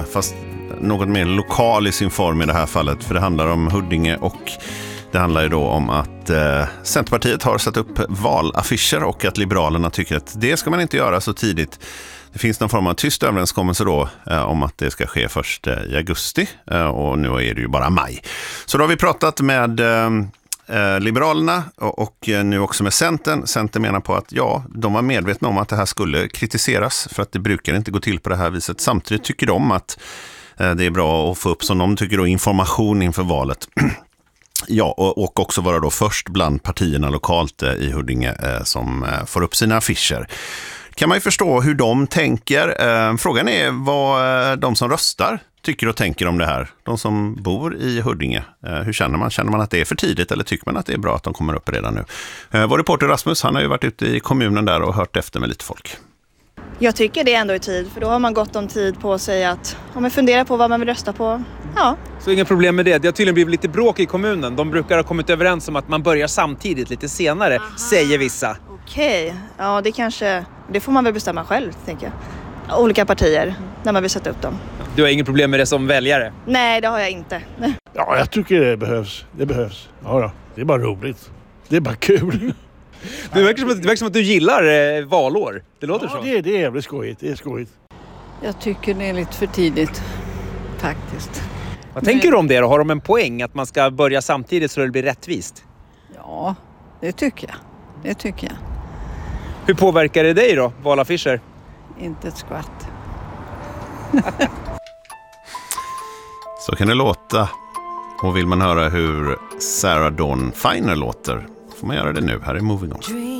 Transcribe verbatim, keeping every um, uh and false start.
fast något mer lokal i sin form i det här fallet, för det handlar om Huddinge och det handlar ju då om att eh, Centerpartiet har satt upp valaffischer och att Liberalerna tycker att det ska man inte göra så tidigt. Det finns någon form av tyst överenskommelse då eh, om att det ska ske först eh, i augusti eh, och nu är det ju bara maj. Så då har vi pratat med eh, Liberalerna och, och nu också med Centern. Centern menar på att ja, de var medvetna om att det här skulle kritiseras för att det brukar inte gå till på det här viset. Samtidigt tycker de att eh, det är bra att få upp, som de tycker då, information inför valet. Ja, och, och också vara då först bland partierna lokalt eh, i Huddinge eh, som eh, får upp sina affischer. Kan man ju förstå hur de tänker. Eh, frågan är vad eh, de som röstar tycker och tänker om det här. De som bor i Huddinge. Eh, hur känner man? Känner man att det är för tidigt eller tycker man att det är bra att de kommer upp redan nu? Eh, vår reporter Rasmus, han har ju varit ute i kommunen där och hört efter med lite folk. Jag tycker det ändå är tid, för då har man gott om tid på sig att om man funderar på vad man vill rösta på. Ja. Så inga problem med det. Det har tydligen blivit lite bråk i kommunen. De brukar ha kommit överens om att man börjar samtidigt lite senare, aha, säger vissa. Okej, ja det kanske, det får man väl bestämma själv, tänker jag. Olika partier, när man vill sätta upp dem. Du har inget problem med det som väljare? Nej, det har jag inte. Ja, jag tycker det behövs. Det behövs. Ja då. Det är bara roligt. Det är bara kul. Det verkar som att, det verkar som att du gillar eh, valår. Det låter ja, så. Det är, det är jävligt skojigt. Det är skojigt. Jag tycker det är lite för tidigt, faktiskt. Vad tänker du om det då? Har de en poäng att man ska börja samtidigt så det blir rättvist? Ja, det tycker jag. Det tycker jag. Hur påverkar det dig då, valaffischer? Inte ett skvatt. Så kan det låta. Och vill man höra hur Sarah Dawn Finer låter får man göra det nu. Här är Moving On.